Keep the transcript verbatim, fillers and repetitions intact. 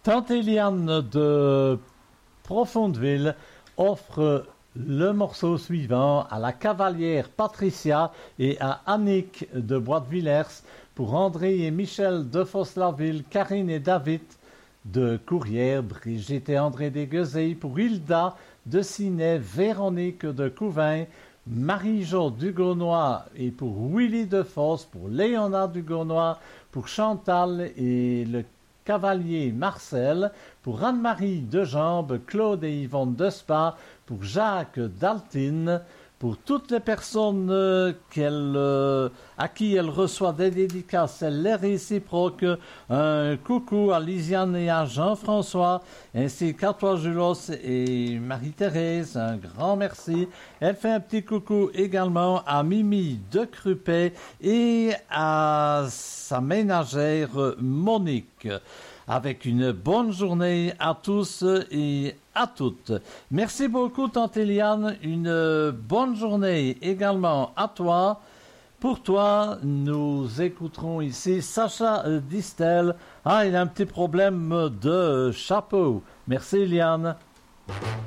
Tante Eliane de Profondeville offre le morceau suivant à la cavalière Patricia et à Annick de Bois de Villers, pour André et Michel de Foslaville, Karine et David de Courrières, Brigitte et André des Gueuseilles, pour Hilda de Ciney, Véronique de Couvain, Marie-Jo Dugonois et pour Willy de Fosse, pour Léonard Dugonois, pour Chantal et le Cavalier Marcel, pour Anne-Marie Dejambes, Claude et Yvonne de Spa, pour Jacques Daltine, pour toutes les personnes euh, qu'elle, euh, à qui elle reçoit des dédicaces, elle les réciproque. Un coucou à Lisiane et à Jean-François, ainsi qu'à toi Julos et Marie-Thérèse, un grand merci. Elle fait un petit coucou également à Mimi de Crupet et à sa ménagère Monique. Avec une bonne journée à tous et à toutes. Merci beaucoup, Tante Eliane. Une bonne journée également à toi. Pour toi, nous écouterons ici Sacha Distel. Ah, il a un petit problème de chapeau. Merci, Eliane.